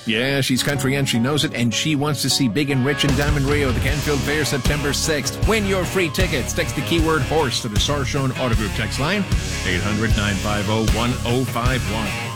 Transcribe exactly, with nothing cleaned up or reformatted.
Yeah, she's country and she knows it, and she wants to see Big and Rich and Diamond Rio at the Canfield Fair September sixth. Win your free tickets. Text the keyword horse to the Sorshown Auto Group text line, eight hundred, nine five zero, one zero five one.